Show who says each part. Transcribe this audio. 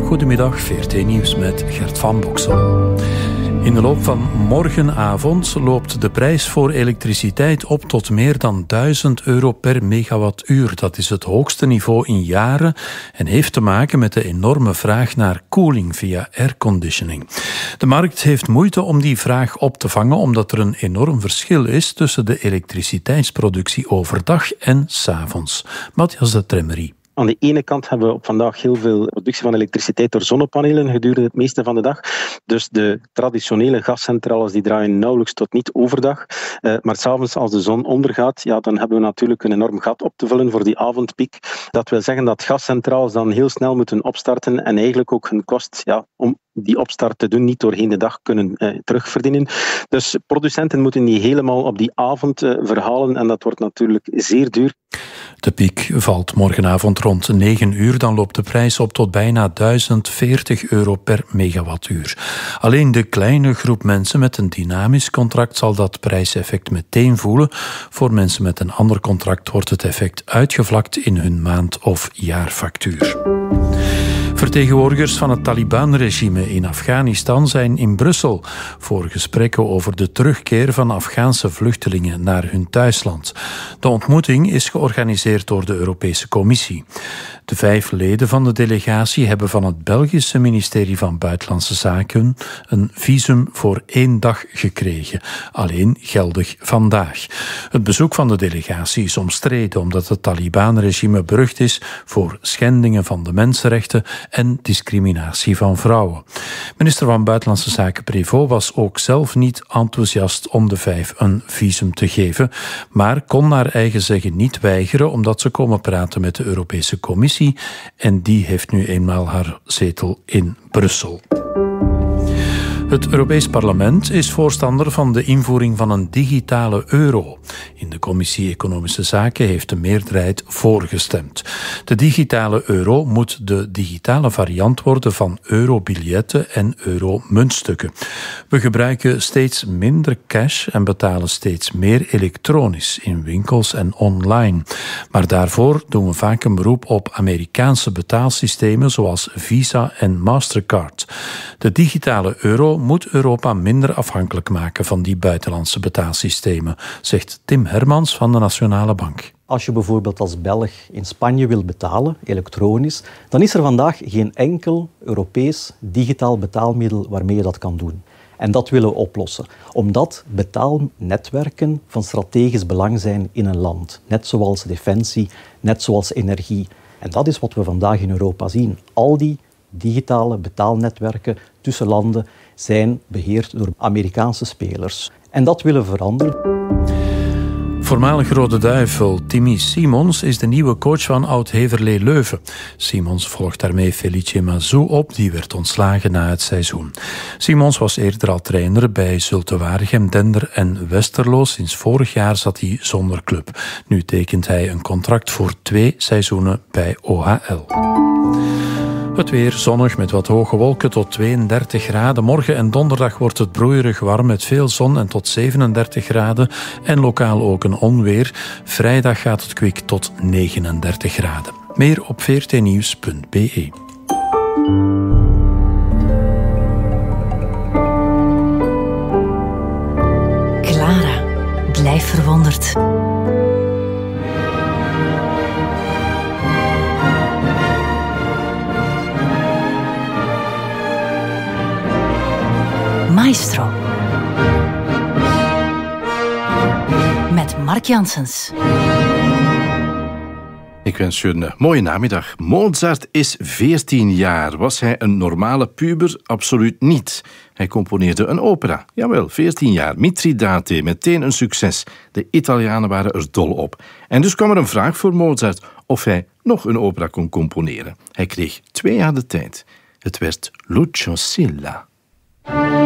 Speaker 1: Goedemiddag, VRT Nieuws met Gert van Boksel. In de loop van morgenavond loopt de prijs voor elektriciteit op tot meer dan €1000 per megawattuur. Dat is het hoogste niveau in jaren en heeft te maken met de enorme vraag naar koeling via airconditioning. De markt heeft moeite om die vraag op te vangen omdat er een enorm verschil is tussen de elektriciteitsproductie overdag en 's avonds. Matthias de Tremmery.
Speaker 2: Aan de ene kant hebben we op vandaag heel veel productie van elektriciteit door zonnepanelen gedurende het meeste van de dag. Dus de traditionele gascentrales die draaien nauwelijks tot niet overdag. Maar 's avonds als de zon ondergaat, ja, dan hebben we natuurlijk een enorm gat op te vullen voor die avondpiek. Dat wil zeggen dat gascentrales dan heel snel moeten opstarten en eigenlijk ook hun kost om die opstart te doen niet doorheen de dag kunnen terugverdienen. Dus producenten moeten die helemaal op die avond verhalen en dat wordt natuurlijk zeer duur.
Speaker 1: De piek valt morgenavond rond 9 uur. Dan loopt de prijs op tot bijna €1040 per megawattuur. Alleen de kleine groep mensen met een dynamisch contract zal dat prijseffect meteen voelen. Voor mensen met een ander contract wordt het effect uitgevlakt in hun maand- of jaarfactuur. Vertegenwoordigers van het Taliban-regime in Afghanistan zijn in Brussel voor gesprekken over de terugkeer van Afghaanse vluchtelingen naar hun thuisland. De ontmoeting is georganiseerd door de Europese Commissie. De 5 leden van de delegatie hebben van het Belgische ministerie van Buitenlandse Zaken een visum voor 1 dag gekregen, alleen geldig vandaag. Het bezoek van de delegatie is omstreden omdat het Taliban-regime berucht is voor schendingen van de mensenrechten en discriminatie van vrouwen. Minister van Buitenlandse Zaken Prévost was ook zelf niet enthousiast om de 5 een visum te geven, maar kon naar eigen zeggen niet weigeren omdat ze komen praten met de Europese Commissie en die heeft nu eenmaal haar zetel in Brussel. Het Europees Parlement is voorstander van de invoering van een digitale euro. In de Commissie Economische Zaken heeft de meerderheid voorgestemd. De digitale euro moet de digitale variant worden van eurobiljetten en euromuntstukken. We gebruiken steeds minder cash en betalen steeds meer elektronisch in winkels en online. Maar daarvoor doen we vaak een beroep op Amerikaanse betaalsystemen zoals Visa en Mastercard. De digitale euro moet Europa minder afhankelijk maken van die buitenlandse betaalsystemen, zegt Tim Hermans van de Nationale Bank.
Speaker 3: Als je bijvoorbeeld als Belg in Spanje wil betalen, elektronisch, dan is er vandaag geen enkel Europees digitaal betaalmiddel waarmee je dat kan doen. En dat willen we oplossen, omdat betaalnetwerken van strategisch belang zijn in een land. Net zoals defensie, net zoals energie. En dat is wat we vandaag in Europa zien. Al die digitale betaalnetwerken tussen landen zijn beheerd door Amerikaanse spelers. En dat willen we veranderen.
Speaker 1: Voormalig Rode Duivel Timmy Simons is de nieuwe coach van Oud-Heverlee Leuven. Simons volgt daarmee Felice Mazou op, die werd ontslagen na het seizoen. Simons was eerder al trainer bij Zulte Waregem, Dender en Westerlo. Sinds vorig jaar zat hij zonder club. Nu tekent hij een contract voor 2 seizoenen bij OHL. Het weer zonnig met wat hoge wolken tot 32 graden. Morgen en donderdag wordt het broeierig warm met veel zon en tot 37 graden. En lokaal ook een onweer. Vrijdag gaat het kwik tot 39 graden. Meer op vrtnieuws.be.
Speaker 4: Clara, blijf verwonderd. Maestro. Met Mark Janssens.
Speaker 5: Ik wens je een mooie namiddag. Mozart is 14 jaar. Was hij een normale puber? Absoluut niet. Hij componeerde een opera. Jawel, 14 jaar. Mithridate, meteen een succes. De Italianen waren er dol op. En dus kwam er een vraag voor Mozart of hij nog een opera kon componeren. Hij kreeg 2 jaar de tijd. Het werd Lucio Silla.